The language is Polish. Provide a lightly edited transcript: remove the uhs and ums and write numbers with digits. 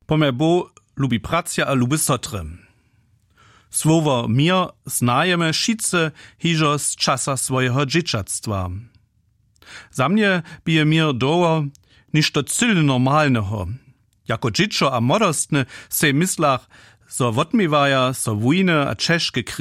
Pomebo lubi pracja a lubi sotre. Słowo mir znajemy wszyscy hižo z czasa swojego dzieciactwa. Za mnie bije mir doło niż to cyle normalnego. Jako dziecko a młodostny se myslach, so wotmiewaja, so wojny a ciężkie